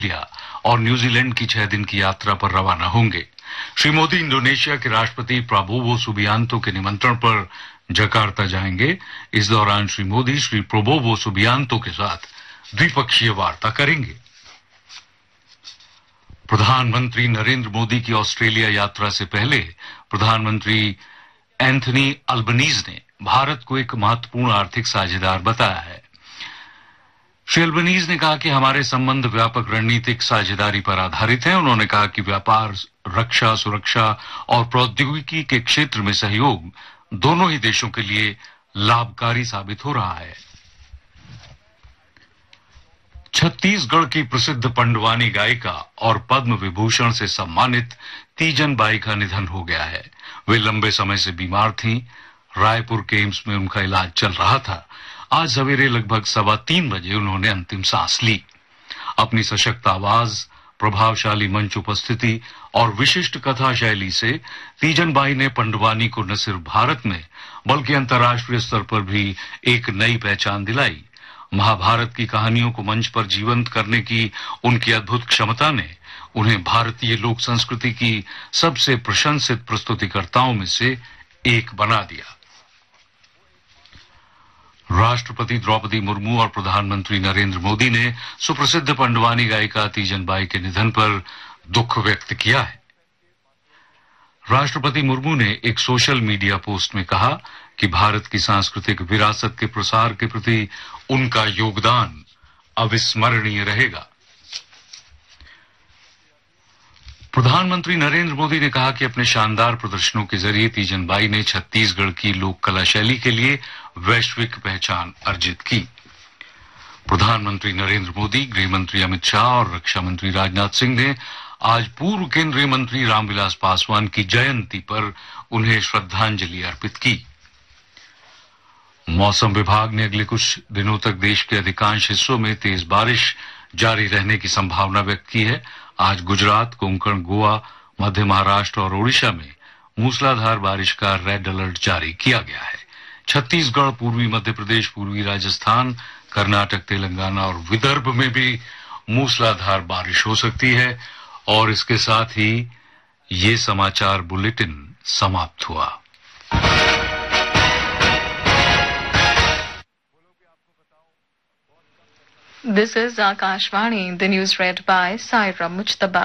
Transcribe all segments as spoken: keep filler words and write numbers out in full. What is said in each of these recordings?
और न्यूजीलैंड की छह दिन की यात्रा पर रवाना होंगे। श्री मोदी इंडोनेशिया के राष्ट्रपति प्राबोवो सुबियांतो के निमंत्रण पर जकार्ता जाएंगे। इस दौरान श्री मोदी श्री प्राबोवो सुबियांतो के साथ द्विपक्षीय वार्ता करेंगे। प्रधानमंत्री नरेंद्र मोदी की ऑस्ट्रेलिया यात्रा से पहले प्रधानमंत्री एंथनी अल्बनीज ने भारत को एक महत्वपूर्ण आर्थिक साझेदार बताया है। श्री अल्बनीज ने कहा कि हमारे संबंध व्यापक रणनीतिक साझेदारी पर आधारित हैं। उन्होंने कहा कि व्यापार, रक्षा, सुरक्षा और प्रौद्योगिकी के क्षेत्र में सहयोग दोनों ही देशों के लिए लाभकारी साबित हो रहा है। छत्तीसगढ़ की प्रसिद्ध पंडवानी गायिका और पद्म विभूषण से सम्मानित तीजन बाई का निधन हो गया है। वे लंबे समय से बीमार थीं। रायपुर के एम्स में उनका इलाज चल रहा था। आज सवेरे लगभग सवा तीन बजे उन्होंने अंतिम सांस ली। अपनी सशक्त आवाज, प्रभावशाली मंच उपस्थिति और विशिष्ट कथा शैली से तीजन बाई ने पंडवानी को न सिर्फ भारत में बल्कि अंतर्राष्ट्रीय स्तर पर भी एक नई पहचान दिलाई। महाभारत की कहानियों को मंच पर जीवंत करने की उनकी अद्भुत क्षमता ने उन्हें भारतीय लोक संस्कृति की सबसे प्रशंसित प्रस्तुतिकर्ताओं में से एक बना दिया। राष्ट्रपति द्रौपदी मुर्मू और प्रधानमंत्री नरेंद्र मोदी ने सुप्रसिद्ध पंडवानी गायिका तीजन बाई के निधन पर दुख व्यक्त किया है। राष्ट्रपति मुर्मू ने एक सोशल मीडिया पोस्ट में कहा कि भारत की सांस्कृतिक विरासत के प्रसार के प्रति उनका योगदान अविस्मरणीय रहेगा। प्रधानमंत्री नरेंद्र मोदी ने कहा कि अपने शानदार प्रदर्शनों के जरिए तीजन बाई ने छत्तीसगढ़ की लोक कला शैली के लिए वैश्विक पहचान अर्जित की। प्रधानमंत्री नरेंद्र मोदी, गृह मंत्री अमित शाह और रक्षा मंत्री राजनाथ सिंह ने आज पूर्व केंद्रीय मंत्री रामविलास पासवान की जयंती पर उन्हें श्रद्धांजलि अर्पित की। मौसम विभाग ने अगले कुछ दिनों तक देश के अधिकांश हिस्सों में तेज बारिश जारी रहने की संभावना व्यक्त की है। आज गुजरात, कोंकण, गोवा, मध्य महाराष्ट्र और ओडिशा में मूसलाधार बारिश का रेड अलर्ट जारी किया गया है। छत्तीसगढ़, पूर्वी मध्य प्रदेश, पूर्वी राजस्थान, कर्नाटक, तेलंगाना और विदर्भ में भी मूसलाधार बारिश हो सकती है। और इसके साथ ही ये समाचार बुलेटिन समाप्त हुआ। This is Akashvani, the news read by Saira Mujtaba.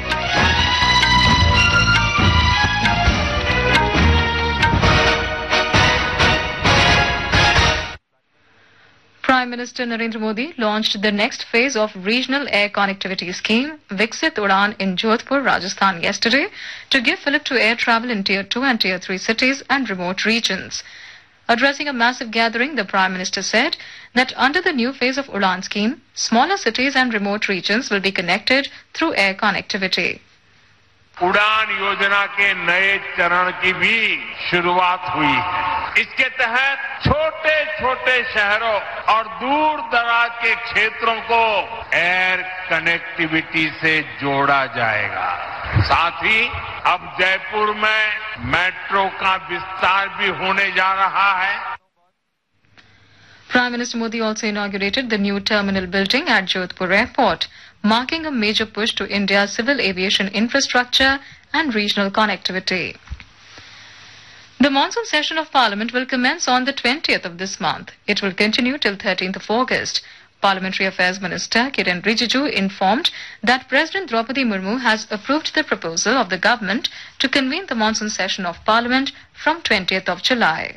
Prime Minister Narendra Modi launched the next phase of regional air connectivity scheme, Viksit Udan, in Jodhpur, Rajasthan yesterday to give fillip to air travel in Tier two and Tier three cities and remote regions. Addressing a massive gathering, the Prime Minister said that under the new phase of Udan scheme, smaller cities and remote regions will be connected through air connectivity. उड़ान योजना के नए चरण की भी शुरुआत हुई है। इसके तहत छोटे छोटे शहरों और दूर दराज के क्षेत्रों को एयर कनेक्टिविटी से जोड़ा जाएगा। साथ ही अब जयपुर में मेट्रो का विस्तार भी होने जा रहा है। Prime Minister Modi also inaugurated the new terminal building at Jodhpur Airport, marking a major push to India's civil aviation infrastructure and regional connectivity. The monsoon session of Parliament will commence on the twentieth of this month. It will continue till thirteenth of August. Parliamentary Affairs Minister Kiren Rijiju informed that President Draupadi Murmu has approved the proposal of the government to convene the monsoon session of Parliament from twentieth of July.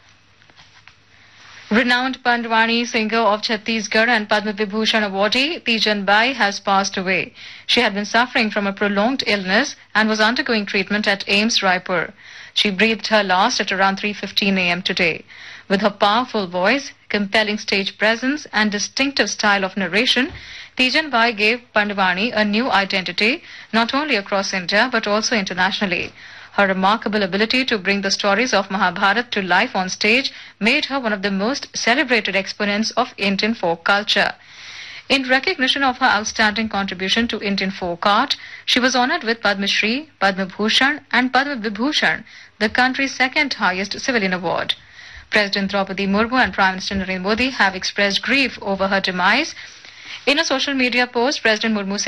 Renowned Pandwani singer of Chhattisgarh and Padma Vibhushan awardee Tijan Bai has passed away. She had been suffering from a prolonged illness and was undergoing treatment at AIIMS Raipur. She breathed her last at around three fifteen a m today. With her powerful voice, compelling stage presence and distinctive style of narration, Tijan Bai gave Pandwani a new identity not only across India but also internationally. Her remarkable ability to bring the stories of Mahabharata to life on stage made her one of the most celebrated exponents of Indian folk culture. In recognition of her outstanding contribution to Indian folk art, she was honored with Padma Shri, Padma Bhushan and Padma Vibhushan, the country's second highest civilian award. President Draupadi Murmu and Prime Minister Narendra Modi have expressed grief over her demise. In a social media post, President Murmu